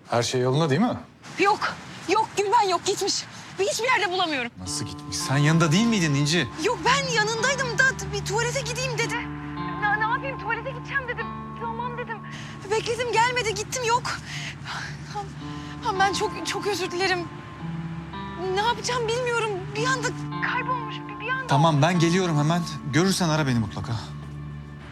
Her şey yolunda değil mi? Yok. Yok Gülben yok gitmiş. Hiçbir yerde bulamıyorum. Nasıl gitmiş? Sen yanında değil miydin İnci? Yok ben yanındaydım da bir tuvalete gideyim dedi. Ne yapayım tuvalete gideceğim dedim. Tamam dedim. Bekledim gelmedi gittim yok. Ben çok özür dilerim. Ne yapacağım bilmiyorum. Bir anda kaybolmuş bir anda. Tamam ben geliyorum hemen. Görürsen ara beni mutlaka.